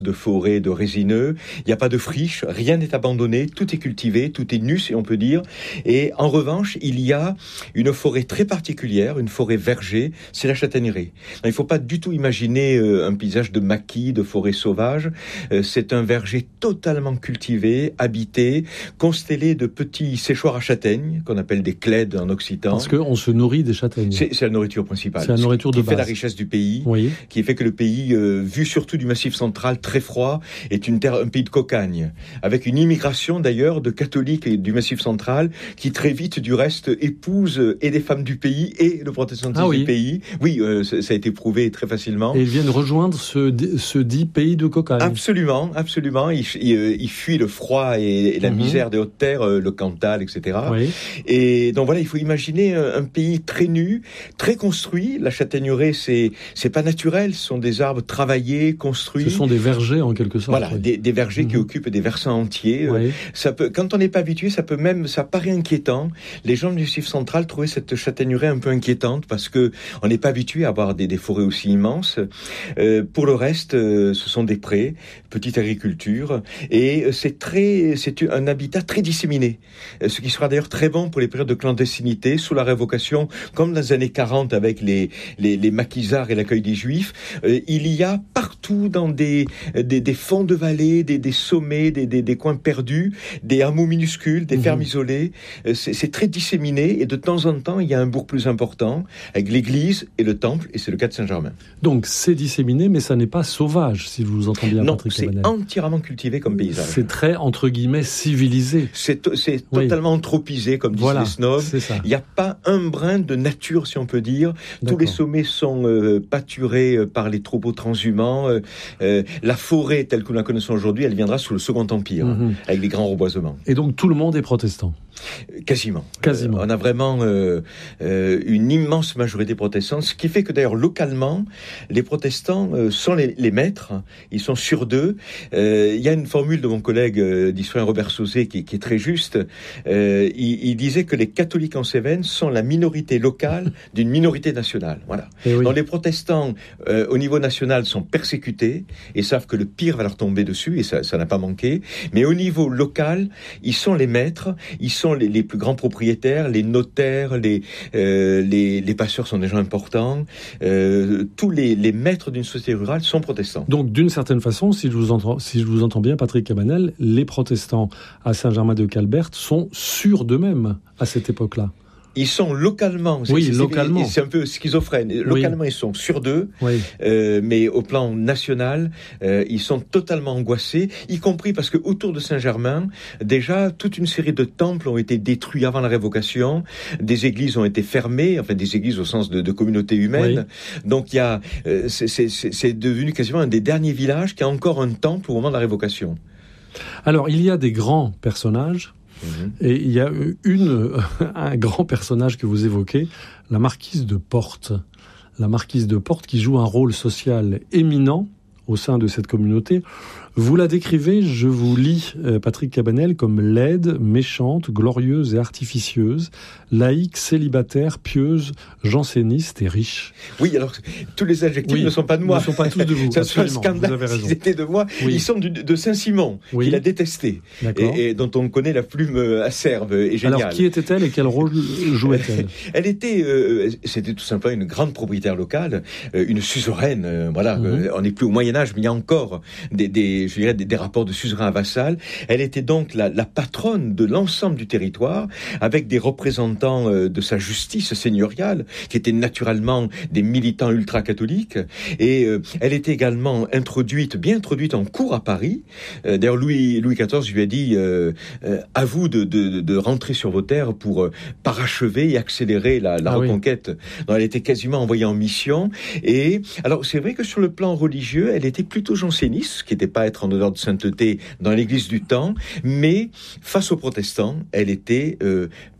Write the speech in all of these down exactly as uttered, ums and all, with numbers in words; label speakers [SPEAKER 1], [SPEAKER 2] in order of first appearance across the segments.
[SPEAKER 1] de forêts, de résineux. Il n'y a pas de friche, rien n'est abandonné, tout est cultivé, tout est nu, si on peut dire. Et en revanche, il y a une forêt très particulière, une forêt verger, c'est la châtaigneraie. Il ne faut pas du tout imaginer euh, un paysage de maquis, de forêt sauvage. Euh, c'est un verger totalement cultivé, habité, constellé de petits séchoirs à châtaignes, qu'on appelle des clèdes en occitan.
[SPEAKER 2] Parce qu'on se nourrit des châtaignes.
[SPEAKER 1] C'est, c'est la nourriture principale.
[SPEAKER 2] C'est la nourriture de
[SPEAKER 1] qui
[SPEAKER 2] base.
[SPEAKER 1] Qui fait la richesse du pays,
[SPEAKER 2] oui.
[SPEAKER 1] Qui fait que le pays, euh, vu surtout du Massif central, très froid, est une terre, un pays de cocagne, avec une immigration d'ailleurs de catholiques et du Massif central qui très vite du reste épousent et les femmes du pays et le protestantisme ah oui. du pays. Oui, euh, ça, ça a été prouvé très facilement.
[SPEAKER 2] Et ils viennent rejoindre ce, ce dit pays de cocagne.
[SPEAKER 1] Absolument, absolument. Ils, ils, ils fuient le froid et, et la mm-hmm. misère des hautes terres, le Cantal, et cetera. Oui. Et donc voilà, il faut imaginer un, un pays très nu, très construit. La châtaigneraie, c'est c'est pas naturel, ce sont des arbres travaillés, construits.
[SPEAKER 2] Ce sont des vergers en quelque sorte.
[SPEAKER 1] Voilà,
[SPEAKER 2] oui.
[SPEAKER 1] des, des vergers mmh. qui occupent des versants entiers. Oui. Ça peut, quand on n'est pas habitué, ça peut même, ça paraît inquiétant. Les gens du Massif central trouvaient cette châtaigneraie un peu inquiétante parce que on n'est pas habitué à avoir des, des forêts aussi immenses. Euh, pour le reste, euh, ce sont des prés, petite agriculture, et c'est très, c'est un habitat très disséminé. Ce qui sera d'ailleurs très bon pour les périodes de clandestinité sous la Révocation, comme dans les années quarante avec les les, les maquisards et l'accueil des Juifs. Euh, il y a partout dans des Des, des fonds de vallées, des, des sommets, des, des, des coins perdus, des hameaux minuscules, des mmh. fermes isolées. C'est, c'est très disséminé et de temps en temps, il y a un bourg plus important avec l'église et le temple, et c'est le cas de Saint-Germain.
[SPEAKER 2] Donc c'est disséminé, mais ça n'est pas sauvage, si je vous entends bien,
[SPEAKER 1] non,
[SPEAKER 2] Patrick
[SPEAKER 1] c'est
[SPEAKER 2] Cabanel.
[SPEAKER 1] entièrement cultivé comme paysage.
[SPEAKER 2] C'est très, entre guillemets, civilisé.
[SPEAKER 1] C'est, c'est oui. totalement anthropisé, comme disent
[SPEAKER 2] voilà,
[SPEAKER 1] les snobs. Il n'y a pas un brin de nature, si on peut dire. D'accord. Tous les sommets sont euh, pâturés par les troupeaux transhumants. Euh, euh, la forêt, telle que nous la connaissons aujourd'hui, elle viendra sous le Second Empire, mmh. hein, avec les grands reboisements.
[SPEAKER 2] Et donc tout le monde est protestant ?
[SPEAKER 1] Quasiment.
[SPEAKER 2] Quasiment.
[SPEAKER 1] Euh, on a vraiment euh, euh, une immense majorité protestante, ce qui fait que d'ailleurs localement, les protestants euh, sont les, les maîtres, ils sont sur d'eux. Euh, il y a une formule de mon collègue euh, d'historien Robert Sauzet qui, qui est très juste. Euh, il, il disait que les catholiques en Cévennes sont la minorité locale d'une minorité nationale. Voilà. Oui. Donc les protestants euh, au niveau national sont persécutés et savent que le pire va leur tomber dessus, et ça, ça n'a pas manqué. Mais au niveau local, ils sont les maîtres, ils sont les, les plus grands propriétaires, les notaires, les, euh, les, les pasteurs sont des gens importants. Euh, tous les, les maîtres d'une société rurale sont protestants.
[SPEAKER 2] Donc, d'une certaine façon, si je vous entends, si je vous entends bien, Patrick Cabanel, les protestants à Saint-Germain-de-Calberte sont sûrs d'eux-mêmes à cette époque-là.
[SPEAKER 1] Ils sont localement,
[SPEAKER 2] oui,
[SPEAKER 1] c'est,
[SPEAKER 2] localement.
[SPEAKER 1] C'est, c'est un peu schizophrène. Oui. Localement, ils sont sûrs d'eux, oui. euh, mais au plan national, euh, ils sont totalement angoissés, y compris parce que autour de Saint-Germain, déjà, toute une série de temples ont été détruits avant la Révocation, des églises ont été fermées, enfin des églises au sens de, de communauté humaine. Oui. Donc il y a, euh, c'est, c'est, c'est devenu quasiment un des derniers villages qui a encore un temple au moment de la Révocation.
[SPEAKER 2] Alors, il y a des grands personnages. Mmh. Et il y a une, un grand personnage que vous évoquez, la marquise de Portes. La marquise de Portes qui joue un rôle social éminent au sein de cette communauté. Vous la décrivez, je vous lis, euh, Patrick Cabanel, comme laide, méchante, glorieuse et artificieuse, laïque, célibataire, pieuse, janséniste et riche.
[SPEAKER 1] Oui, alors, tous les adjectifs oui, ne sont pas de moi.
[SPEAKER 2] Ne sont pas tous de vous.
[SPEAKER 1] Ça serait un scandale s'ils étaient de moi. Oui. Ils sont du, de Saint-Simon, oui. qu'il a détesté, et, et dont on connaît la plume acerbe et géniale.
[SPEAKER 2] Alors, qui était-elle et quel rôle jouait-elle ?
[SPEAKER 1] Elle était, euh, c'était tout simplement une grande propriétaire locale, euh, une suzeraine, euh, voilà, mm-hmm. euh, on n'est plus au Moyen-Âge, mais il y a encore des, des je dirais, des, des rapports de suzerain à vassal. Elle était donc la, la patronne de l'ensemble du territoire, avec des représentants euh, de sa justice seigneuriale, qui étaient naturellement des militants ultra-catholiques. Et euh, elle était également introduite, bien introduite en cour à Paris. Euh, d'ailleurs, Louis, Louis quatorze lui a dit euh, euh, à vous de, de, de rentrer sur vos terres pour euh, parachever et accélérer la, la ah reconquête. Oui. Donc, elle était quasiment envoyée en mission. Et alors, c'est vrai que sur le plan religieux, elle était plutôt janséniste, ce qui n'était pas être en odeur de sainteté dans l'église du temps, mais face aux protestants, elle était euh,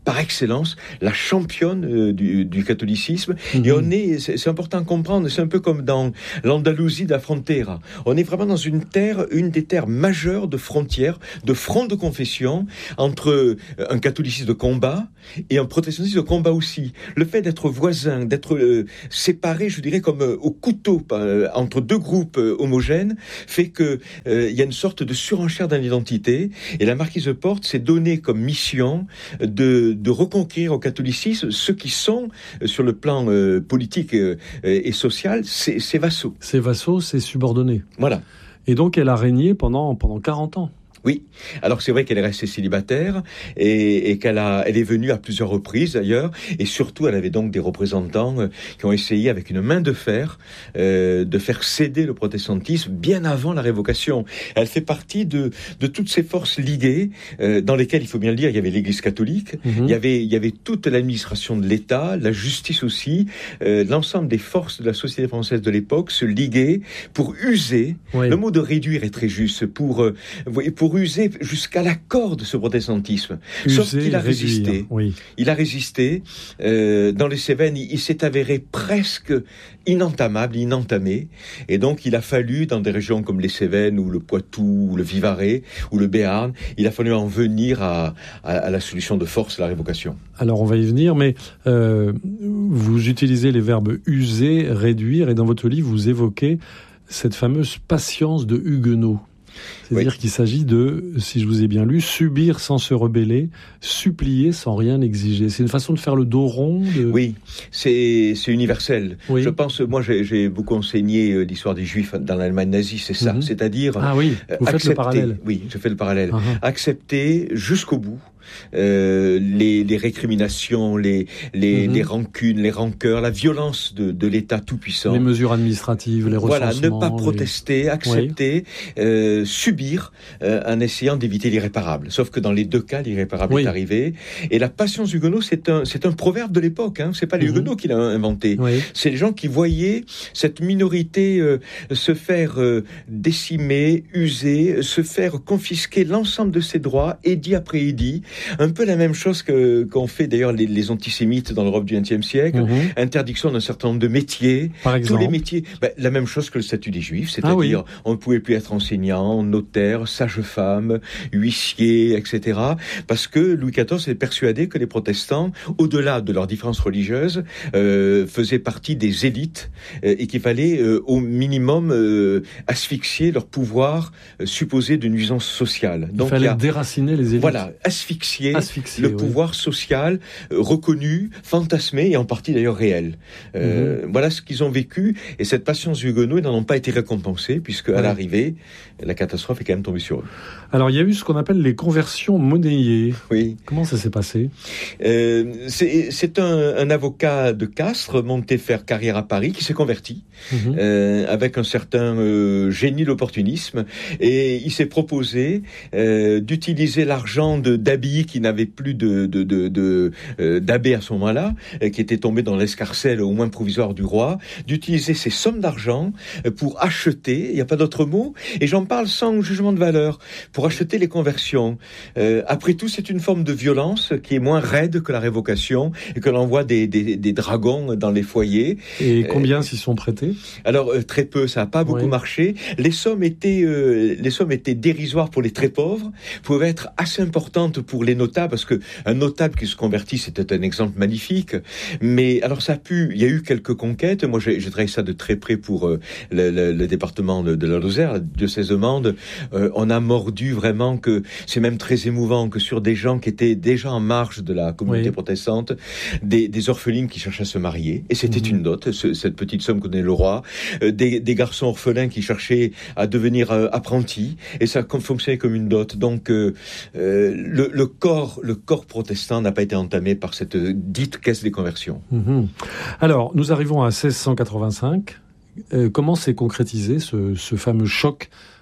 [SPEAKER 1] par excellence, la championne euh, du, du catholicisme. Mmh. Et on est, c'est, c'est important à comprendre, c'est un peu comme dans l'Andalousie de la Frontera. On est vraiment dans une terre, une des terres majeures de frontières, de front de confession, entre un catholicisme de combat et un protestantisme de combat aussi. Le fait d'être voisins, d'être euh, séparés, je dirais, comme euh, au couteau, euh, entre deux groupes euh, homogènes, fait que euh, il y a une sorte de surenchère dans l'identité. Et la marquise de Portes s'est donné comme mission de, de reconquérir au catholicisme ceux qui sont, euh, sur le plan euh, politique euh, et social, ses, ses vassaux.
[SPEAKER 2] Ses vassaux, ses subordonnés.
[SPEAKER 1] Voilà.
[SPEAKER 2] Et donc elle a régné pendant, pendant quarante ans.
[SPEAKER 1] Oui, alors c'est vrai qu'elle est restée célibataire et, et qu'elle a, elle est venue à plusieurs reprises d'ailleurs, et surtout elle avait donc des représentants euh, qui ont essayé avec une main de fer euh, de faire céder le protestantisme bien avant la révocation. Elle fait partie de, de toutes ces forces liguées euh, dans lesquelles, il faut bien le dire, il y avait l'Église catholique, mmh. il y avait, il y avait toute l'administration de l'État, la justice aussi, euh, l'ensemble des forces de la société française de l'époque se liguaient pour user. Oui. Le mot de réduire est très juste, pour euh, pour user jusqu'à la corde ce protestantisme. User, Sauf qu'il a réduire, résisté. Oui. Il a résisté. Euh, dans les Cévennes, il, il s'est avéré presque inentamable, inentamé. Et donc, il a fallu, dans des régions comme les Cévennes, ou le Poitou, ou le Vivarais, ou le Béarn, il a fallu en venir à, à, à la solution de force, la révocation.
[SPEAKER 2] Alors, on va y venir, mais euh, vous utilisez les verbes user, réduire, et dans votre livre, vous évoquez cette fameuse patience de Huguenot. C'est-à-dire oui. qu'il s'agit de, si je vous ai bien lu, subir sans se rebeller, supplier sans rien exiger. C'est une façon de faire le dos rond de...
[SPEAKER 1] Oui, c'est, c'est universel. Oui. Je pense, moi j'ai, j'ai beaucoup enseigné l'histoire des Juifs dans l'Allemagne nazie, c'est ça. Mm-hmm. C'est-à-dire...
[SPEAKER 2] Ah oui, vous faites
[SPEAKER 1] accepter,
[SPEAKER 2] le parallèle.
[SPEAKER 1] Oui, je fais le parallèle. Uh-huh. Accepter jusqu'au bout Euh, les, les récriminations, les, les, mmh. les rancunes, les rancœurs, la violence de, de l'État tout-puissant.
[SPEAKER 2] Les mesures administratives, les recensements.
[SPEAKER 1] Voilà, ne pas protester, les... accepter, oui. euh, subir euh, en essayant d'éviter l'irréparable. Sauf que dans les deux cas, l'irréparable oui. est arrivé. Et la patience Huguenot, c'est un, c'est un proverbe de l'époque. Hein. C'est pas les mmh. Huguenots qui l'ont inventé. Oui. C'est les gens qui voyaient cette minorité euh, se faire euh, décimer, user, se faire confisquer l'ensemble de ses droits, édit après édit. Un peu la même chose que, qu'ont fait d'ailleurs les, les antisémites dans l'Europe du vingtième siècle. Mmh. Interdiction d'un certain nombre de métiers.
[SPEAKER 2] Par exemple.
[SPEAKER 1] Tous les métiers. Ben, la même chose que le statut des Juifs. C'est-à-dire, ah oui. on ne pouvait plus être enseignant, notaire, sage-femme, huissier, et cetera. Parce que Louis quatorze est persuadé que les protestants, au-delà de leurs différences religieuses, euh, faisaient partie des élites euh, et qu'il fallait euh, au minimum euh, asphyxier leur pouvoir euh, supposé de nuisance sociale.
[SPEAKER 2] Donc, il fallait il y a, déraciner les élites.
[SPEAKER 1] Voilà, asphyxier
[SPEAKER 2] Asphyxier,
[SPEAKER 1] le
[SPEAKER 2] oui.
[SPEAKER 1] pouvoir social euh, reconnu, fantasmé et en partie d'ailleurs réel. Euh, mmh. Voilà ce qu'ils ont vécu, et cette patience Huguenot, ils n'en ont pas été récompensés, puisque à ouais. l'arrivée, la catastrophe est quand même tombée sur eux.
[SPEAKER 2] Alors il y a eu ce qu'on appelle les conversions monnayées.
[SPEAKER 1] Oui.
[SPEAKER 2] Comment ça s'est passé ?
[SPEAKER 1] euh, c'est, c'est un, un avocat de Castres, monté faire carrière à Paris, qui s'est converti mmh. euh, avec un certain euh, génie de l'opportunisme, et il s'est proposé euh, d'utiliser l'argent de, d'habits qui n'avait plus de, de, de, de, euh, d'abbé à ce moment-là, euh, qui était tombé dans l'escarcelle au moins provisoire du roi, d'utiliser ces sommes d'argent euh, pour acheter, il n'y a pas d'autre mot, et j'en parle sans jugement de valeur, pour acheter les conversions. Euh, après tout, c'est une forme de violence qui est moins raide que la révocation, et que l'envoi des, des, des dragons dans les foyers.
[SPEAKER 2] Et combien euh, s'y sont prêtés ?
[SPEAKER 1] Alors, euh, très peu, ça n'a pas beaucoup oui. marché. Les sommes étaient, euh, les sommes étaient dérisoires pour les très pauvres, pouvaient être assez importantes pour les notables, parce que un notable qui se convertit, c'était un exemple magnifique. Mais alors ça a pu, il y a eu quelques conquêtes. Moi, j'ai, j'ai travaillé ça de très près pour euh, le, le, le département de, de la Lozère, le diocèse de Mende. Euh, on a mordu vraiment que c'est même très émouvant que sur des gens qui étaient déjà en marge de la communauté oui. protestante, des, des orphelines qui cherchaient à se marier, et c'était mmh. une dot, ce, cette petite somme que donnait le roi. Euh, des, des garçons orphelins qui cherchaient à devenir euh, apprentis, et ça fonctionnait comme une dot. Donc euh, euh, le, le corps Le corps protestant n'a pas été entamé par cette dite caisse des conversions.
[SPEAKER 2] Mmh. Alors, nous arrivons à seize cent quatre-vingt-cinq. Euh, comment s'est concrétisé ce, ce fameux choc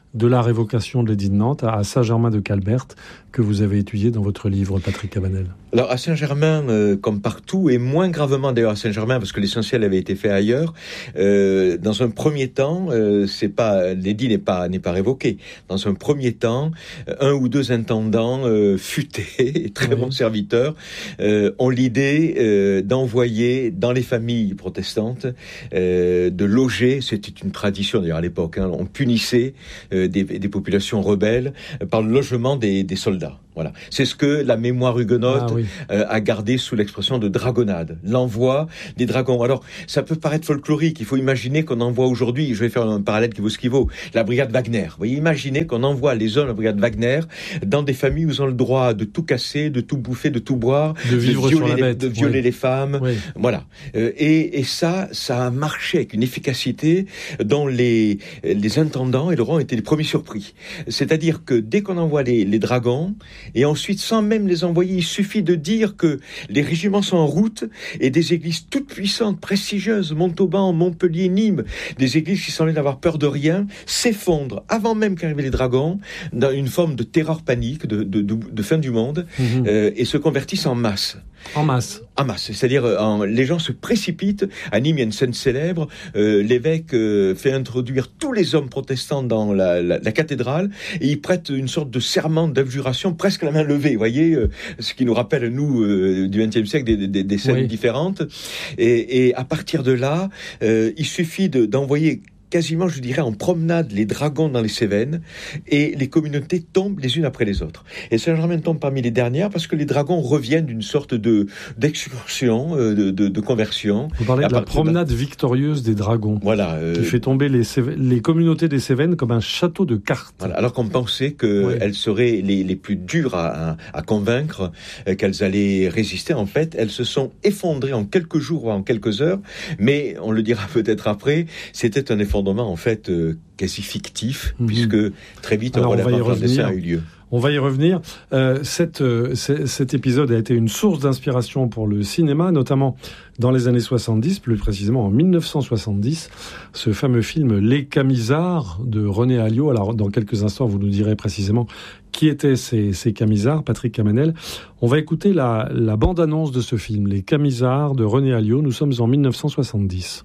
[SPEAKER 2] de la révocation de l'édit de Nantes à Saint-Germain-de-Calbert, que vous avez étudié dans votre livre, Patrick Cabanel.
[SPEAKER 1] Alors à Saint-Germain, euh, comme partout, et moins gravement d'ailleurs à Saint-Germain, parce que l'essentiel avait été fait ailleurs, euh, dans un premier temps, euh, c'est pas, l'édit n'est pas, n'est pas révoqué. Dans un premier temps, un ou deux intendants euh, futés et très oui. bons serviteurs euh, ont l'idée euh, d'envoyer dans les familles protestantes, euh, de loger, c'était une tradition d'ailleurs à l'époque, hein, on punissait euh, des, des populations rebelles euh, par le logement des, des soldats. Voilà. C'est ce que la mémoire huguenote ah, oui. euh, a gardé sous l'expression de dragonnade, l'envoi des dragons. Alors, ça peut paraître folklorique, il faut imaginer qu'on envoie aujourd'hui, je vais faire un parallèle qui vaut ce qui vaut, la brigade Wagner. Vous voyez, imaginez qu'on envoie les hommes de la brigade Wagner dans des familles où ils ont le droit de tout casser, de tout bouffer, de tout boire,
[SPEAKER 2] de, vivre
[SPEAKER 1] de violer,
[SPEAKER 2] sur la
[SPEAKER 1] les,
[SPEAKER 2] bête.
[SPEAKER 1] de violer oui. les femmes.
[SPEAKER 2] Oui.
[SPEAKER 1] Voilà. Euh, et, et ça, ça a marché avec une efficacité dont les, les intendants et le roi étaient les premiers surpris. C'est-à-dire que dès qu'on envoie les, les dragons, et ensuite, sans même les envoyer, il suffit de dire que les régiments sont en route et des églises toutes puissantes, prestigieuses, Montauban, Montpellier, Nîmes, des églises qui semblaient n'avoir peur de rien, s'effondrent avant même qu'arrivent les dragons dans une forme de terreur panique, de, de, de, de fin du monde, mmh. euh, et se convertissent en masse.
[SPEAKER 2] En masse.
[SPEAKER 1] En masse, c'est-à-dire en, les gens se précipitent. À Nîmes, il y a une scène célèbre. Euh, l'évêque euh, fait introduire tous les hommes protestants dans la, la, la cathédrale et il prête une sorte de serment d'abjuration, presque la main levée. Vous voyez, euh, ce qui nous rappelle nous euh, du vingtième siècle des, des, des scènes oui. différentes. Et, et à partir de là, euh, il suffit de, d'envoyer quasiment, je dirais, en promenade, les dragons dans les Cévennes, et les communautés tombent les unes après les autres. Et Saint-Germain tombe parmi les dernières parce que les dragons reviennent d'une sorte de d'excursion, de, de, de conversion.
[SPEAKER 2] Vous parlez de la promenade de... victorieuse des dragons,
[SPEAKER 1] voilà, euh...
[SPEAKER 2] qui fait tomber les, Cév... les communautés des Cévennes comme un château de cartes.
[SPEAKER 1] Voilà, alors qu'on pensait qu'elles oui. seraient les, les plus dures à, à, à convaincre, euh, qu'elles allaient résister. En fait, elles se sont effondrées en quelques jours ou en quelques heures, mais on le dira peut-être après, c'était un effondrement en fait euh, quasi fictif, mmh. puisque très vite un relèvement clandestin a eu lieu.
[SPEAKER 2] On va y revenir. Euh, cette, euh, c- cet épisode a été une source d'inspiration pour le cinéma, notamment dans les années soixante-dix, plus précisément en dix-neuf cent soixante-dix, ce fameux film Les Camisards de René Alliot. Alors, dans quelques instants, vous nous direz précisément qui étaient ces, ces Camisards, Patrick Cabanel. On va écouter la, la bande-annonce de ce film, Les Camisards de René Alliot. Nous sommes en dix-neuf cent soixante-dix.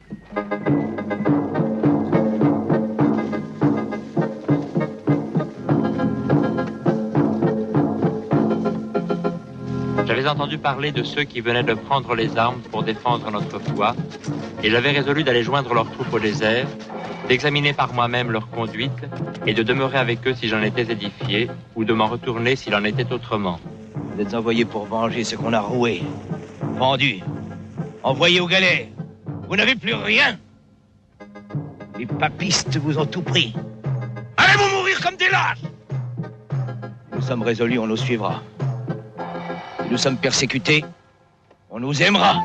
[SPEAKER 3] J'avais entendu parler de ceux qui venaient de prendre les armes pour défendre notre foi, et j'avais résolu d'aller joindre leurs troupes au désert, d'examiner par moi-même leur conduite, et de demeurer avec eux si j'en étais édifié, ou de m'en retourner s'il en était autrement.
[SPEAKER 4] Vous êtes envoyés pour venger ce qu'on a roué, vendu, envoyés au galet. Vous n'avez plus rien. Les papistes vous ont tout pris. Allez-vous mourir comme des lâches. Nous sommes résolus, on nous suivra. Si nous sommes persécutés, on nous aimera.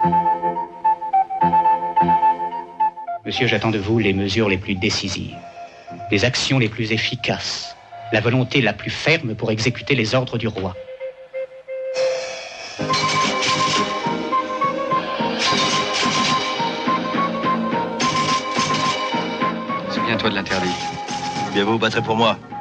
[SPEAKER 5] Monsieur, j'attends de vous les mesures les plus décisives, les actions les plus efficaces, la volonté la plus ferme pour exécuter les ordres du roi.
[SPEAKER 6] Souviens-toi de l'interdit.
[SPEAKER 4] Bien vous vous battrez pour moi.